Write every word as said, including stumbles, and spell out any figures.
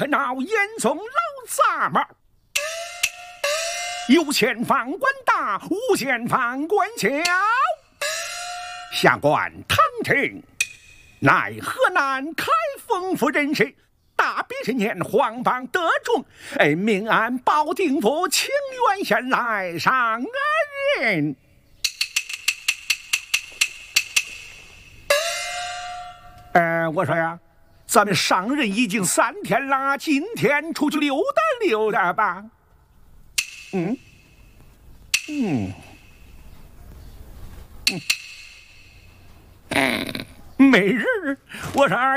可恼严嵩老杂毛。有钱放官大，无钱放官小。下官唐臣乃河南开封府人士，大比之年黄榜得中，哎，命按保定府清源县来上任。呃，我说呀，咱们上任已经三天了，今天出去溜达溜达吧。嗯嗯嗯，没人，我说。